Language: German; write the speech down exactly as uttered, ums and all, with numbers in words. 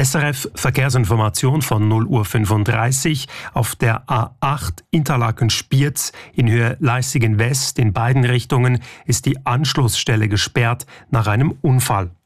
S R F Verkehrsinformation von null Uhr fünfunddreißig. Auf der A acht Interlaken-Spiez in Höhe Leißigen West in beiden Richtungen ist die Anschlussstelle gesperrt nach einem Unfall.